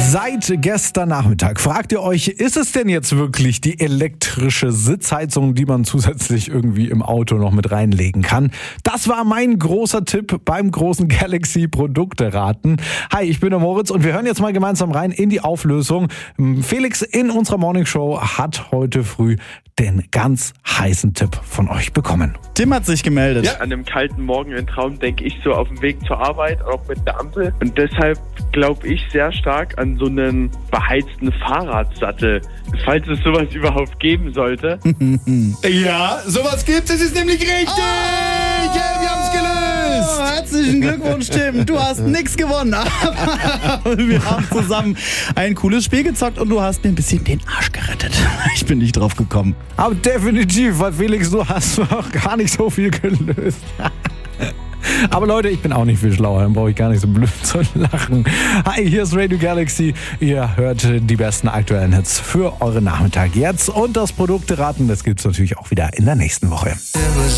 Seit gestern Nachmittag fragt ihr euch, ist es denn jetzt wirklich die elektrische Sitzheizung, die man zusätzlich irgendwie im Auto noch mit reinlegen kann? Das war mein großer Tipp beim großen Galaxy Produkteraten. Hi, ich bin der Moritz und wir hören jetzt mal gemeinsam rein in die Auflösung. Felix in unserer Morningshow hat heute früh den ganz heißen Tipp von euch bekommen. Tim hat sich gemeldet. Ja. An einem kalten Morgen im Traum denke ich so auf dem Weg zur Arbeit, auch mit der Ampel. Und deshalb glaube ich sehr stark an so einen beheizten Fahrradsattel, falls es sowas überhaupt geben sollte. Ja, sowas gibt es, ist nämlich richtig! Yeah, wir haben es gelöst! Herzlichen Glückwunsch, Tim. Du hast nichts gewonnen, aber wir haben zusammen ein cooles Spiel gezockt und du hast mir ein bisschen den Arsch gerettet. Ich bin nicht drauf gekommen. Aber definitiv, weil Felix, du hast auch gar nicht so viel gelöst. Aber Leute, ich bin auch nicht viel schlauer, dann brauche ich gar nicht so blöd zu lachen. Hi, hier ist Radio Galaxy. Ihr hört die besten aktuellen Hits für euren Nachmittag jetzt. Und das Produkteraten, das gibt's natürlich auch wieder in der nächsten Woche.